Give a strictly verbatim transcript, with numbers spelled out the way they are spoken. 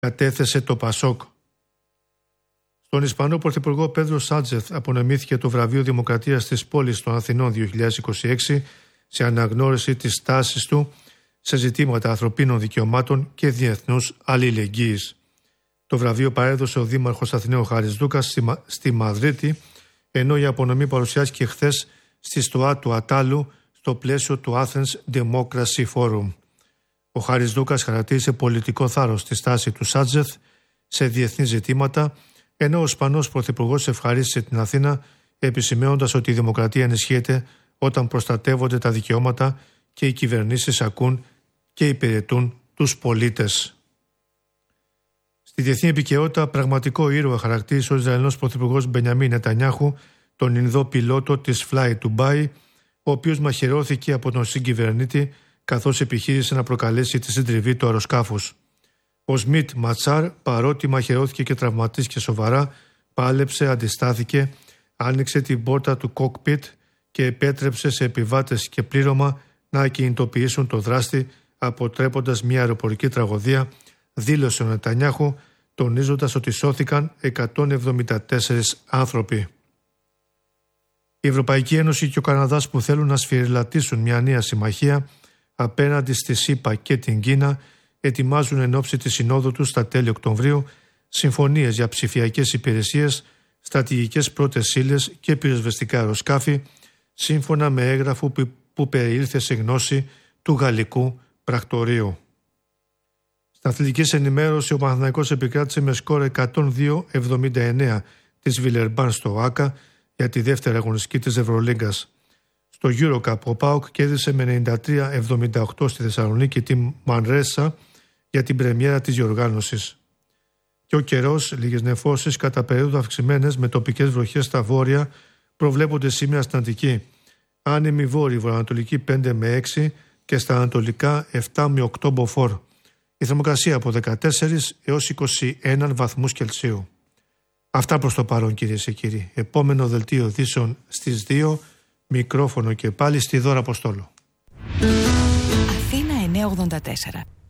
κατέθεσε το Πασόκ. Στον Ισπανό Πρωθυπουργό Πέντρο Σάντσεθ απονεμήθηκε το βραβείο Δημοκρατίας της πόλης των Αθηνών δύο χιλιάδες είκοσι έξι σε αναγνώριση της στάσης του σε ζητήματα ανθρωπίνων δικαιωμάτων και διεθνούς αλληλεγγύης. Το βραβείο παρέδωσε ο Δήμαρχος Αθηναίων Χαρισδούκας στη, Μα... στη Μαδρίτη, ενώ η απονομή παρουσιάστηκε χθες στη στοά του Ατάλου στο πλαίσιο του Athens Democracy Forum. Ο Χαρισδούκας χαρακτήρισε πολιτικό θάρρος στη στάση του Σάντσεθ σε διεθνή ζητήματα, ενώ ο Ισπανός Πρωθυπουργός ευχαρίστησε την Αθήνα επισημαίνοντας ότι η δημοκρατία ενισχύεται όταν προστατεύονται τα δικαιώματα και οι κυβερνήσεις ακούν και υπηρετούν τους πολίτες. Στη διεθνή επικαιρότητα, πραγματικό ήρωα χαρακτήρισε ο Ισραηλινός Πρωθυπουργός Μπενιαμίν Νετανιάχου τον Ινδό πιλότο της Fly Dubai, ο οποίος μαχαιρώθηκε από τον συγκυβερνήτη καθώς επιχείρησε να προκαλέσει τη συντριβή του αεροσκάφους. Ο Σμιτ Ματσάρ, παρότι μαχαιρώθηκε και τραυματίστηκε σοβαρά, πάλεψε, αντιστάθηκε, άνοιξε την πόρτα του κόκπιτ και επέτρεψε σε επιβάτες και πλήρωμα να κινητοποιήσουν το δράστη, αποτρέποντας μια αεροπορική τραγωδία, δήλωσε ο Νετανιάχου, τονίζοντας ότι σώθηκαν εκατόν εβδομήντα τέσσερις άνθρωποι. Η Ευρωπαϊκή Ένωση και ο Καναδάς, που θέλουν να σφυριλατήσουν μια νέα συμμαχία απέναντι στη ΣΥΠΑ και την Κίνα, ετοιμάζουν εν ώψη της συνόδου τους στα τέλη Οκτωβρίου συμφωνίες για ψηφιακές υπηρεσίες, στρατηγικές πρώτες ύλες και πυροσβεστικά αεροσκάφη, σύμφωνα με έγγραφο που, που περιήλθε σε γνώση του γαλλικού πρακτορείου. Στα αθλητικής ενημέρωση, ο Παναθηναϊκός επικράτησε με σκόρ εκατόν δύο εβδομήντα εννέα της Βιλερμπάν στο ΆΚΑ για τη δεύτερη αγωνιστική της Ευρωλίγκας. Στο EuroCup, ο ΠΑΟΚ κέρδισε με ενενήντα τρία εβδομήντα οκτώ στη Θεσσαλονίκη τη Μανρέσα για την πρεμιέρα της διοργάνωσης. Και ο καιρός, λίγες νεφώσεις κατά περίοδο αυξημένες με τοπικές βροχές στα βόρεια, προβλέπονται σήμερα στην Αττική. Άνεμη βόρειη βορειοανατολική πέντε με έξι και στα ανατολικά επτά με οκτώ μποφόρ. Η θερμοκρασία από δεκατέσσερα έως είκοσι ένα βαθμούς Κελσίου. Αυτά προς το παρόν, κυρίες και κύριοι. Επόμενο δελτίο ειδήσεων στις δύο, μικρόφωνο και πάλι στη Δώρα Αποστόλου. Αθήνα εννιακόσια ογδόντα τέσσερα.